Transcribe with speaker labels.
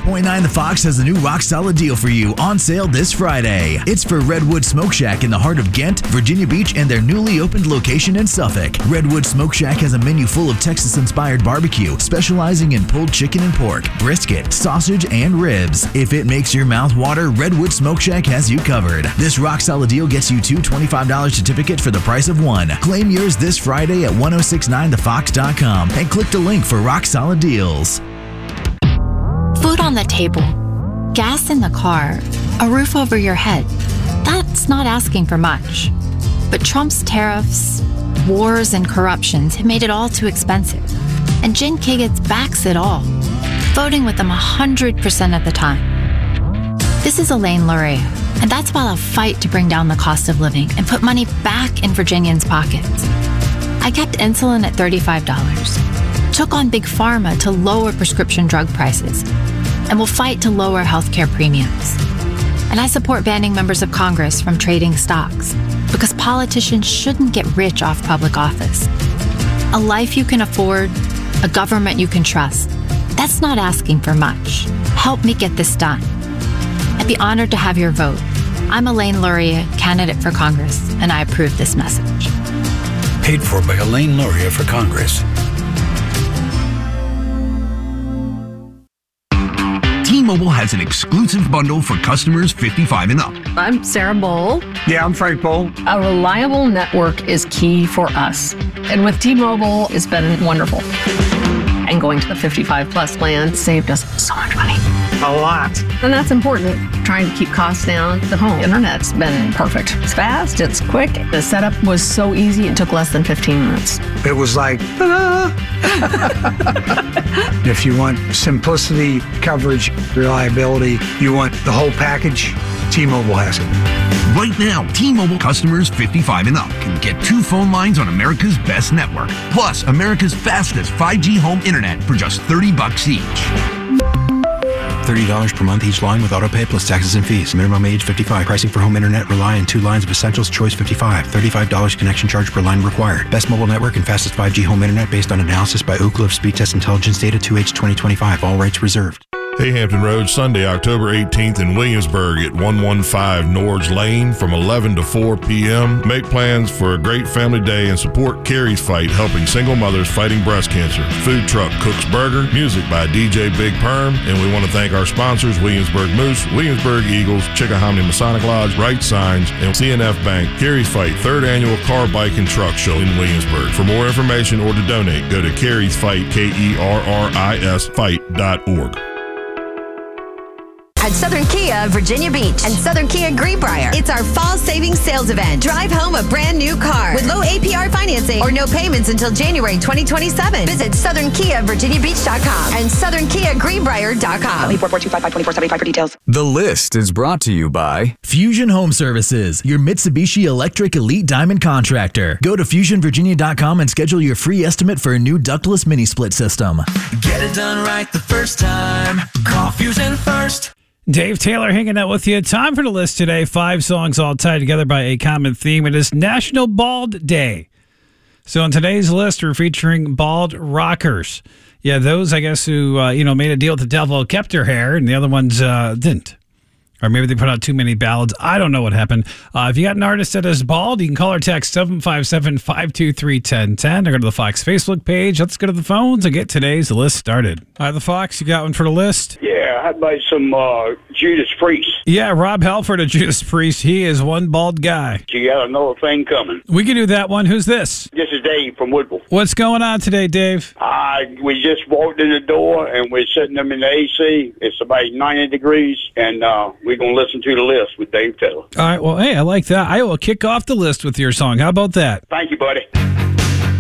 Speaker 1: .9 The Fox has a new rock-solid deal for you on sale this Friday. It's for Redwood Smoke Shack in the heart of Ghent, Virginia Beach, and their newly opened location in Suffolk. Redwood Smoke Shack has a menu full of Texas-inspired barbecue, specializing in pulled chicken and pork, brisket, sausage, and ribs. If it makes your mouth water, Redwood Smoke Shack has you covered. This rock-solid deal gets you 2 $25 certificates for the price of one. Claim yours this Friday at 1069thefox.com and click the link for rock-solid deals.
Speaker 2: Food on the table, gas in the car, a roof over your head. That's not asking for much. But Trump's tariffs, wars, and corruptions have made it all too expensive. And Jen Kigitz backs it all, voting with them 100% of the time. This is Elaine Luria, and that's why I'll fight to bring down the cost of living and put money back in Virginians' pockets. I kept insulin at $35, took on Big Pharma to lower prescription drug prices, and will fight to lower healthcare premiums. And I support banning members of Congress from trading stocks, because politicians shouldn't get rich off public office. A life you can afford, a government you can trust. That's not asking for much. Help me get this done. I'd be honored to have your vote. I'm Elaine Luria, candidate for Congress, and I approve this message.
Speaker 3: Paid for by Elaine Luria for Congress.
Speaker 4: T-Mobile has an exclusive bundle for customers 55 and up.
Speaker 5: I'm Sarah Bowl.
Speaker 6: Yeah, I'm Frank Bowl.
Speaker 5: A reliable network is key for us. And with T-Mobile, it's been wonderful. And going to the 55 plus plan saved us so much money.
Speaker 6: A lot.
Speaker 5: And that's important. Trying to keep costs down. The home internet's been perfect. It's fast, it's quick. The setup was so easy, it took less than 15 minutes.
Speaker 6: It was like, ta-da! If you want simplicity, coverage, reliability, you want the whole package, T-Mobile has it.
Speaker 4: Right now, T-Mobile customers 55 and up can get 2 phone lines on America's best network, plus America's fastest 5G home internet for just $30 each.
Speaker 7: $30 per month each line with autopay plus taxes and fees. Minimum age 55. Pricing for home internet rely on 2 lines of Essentials. Choice 55. $35 connection charge per line required. Best mobile network and fastest 5G home internet based on analysis by Ookla of Speed Test Intelligence data 2H 2025. All rights reserved.
Speaker 8: Hayhampton Road, Sunday, October 18th in Williamsburg at 115 Norge Lane from 11 to 4 p.m. Make plans for a great family day and support Carrie's Fight, helping single mothers fighting breast cancer. Food truck Cook's Burger, music by DJ Big Perm, and we want to thank our sponsors, Williamsburg Moose, Williamsburg Eagles, Chickahominy Masonic Lodge, Right Signs, and CNF Bank. Carrie's Fight, 3rd Annual Car, Bike, and Truck Show in Williamsburg. For more information or to donate, go to Carrie's Fight, KERRIS Fight.org.
Speaker 9: At Southern Kia, Virginia Beach, and Southern Kia Greenbrier. It's our fall savings sales event. Drive home a brand new car with low APR financing or no payments until January 2027. Visit SouthernKiaVirginiaBeach.com and SouthernKiaGreenbrier.com.
Speaker 10: 442552475 for details.
Speaker 11: The List is brought to you by
Speaker 1: Fusion Home Services, your Mitsubishi Electric Elite Diamond contractor. Go to FusionVirginia.com and schedule your free estimate for a new ductless mini split system.
Speaker 12: Get it done right the first time. Call Fusion first.
Speaker 13: Dave Taylor hanging out with you. Time for the list today. 5 songs all tied together by a common theme. It is National Bald Day. So on today's list, we're featuring bald rockers. Yeah, those, I guess, who, made a deal with the devil, kept their hair, and the other ones didn't. Or maybe they put out too many ballads. I don't know what happened. If you got an artist that is bald, you can call or text 757-523-1010 or go to the Fox Facebook page. Let's go to the phones and get today's list started. All right, the Fox, you got one for the list?
Speaker 14: Yeah, how about some Judas Priest?
Speaker 13: Yeah, Rob Halford of Judas Priest. He is one bald guy.
Speaker 14: You got another thing coming.
Speaker 13: We can do that one. Who's this?
Speaker 14: This is Dave from Woodville.
Speaker 13: What's going on today, Dave?
Speaker 14: We just walked in the door, and we're sitting them in the AC. It's about 90 degrees, and we're going to listen to the list with Dave Taylor.
Speaker 13: All right, well, hey, I like that. I will kick off the list with your song. How about that?
Speaker 14: Thank you, buddy.